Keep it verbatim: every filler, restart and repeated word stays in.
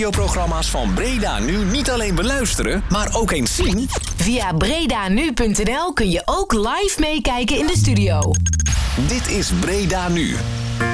Programma's van Breda Nu niet alleen beluisteren, maar ook eens zien? Via bredanu punt n l kun je ook live meekijken in de studio. Dit is Breda Nu.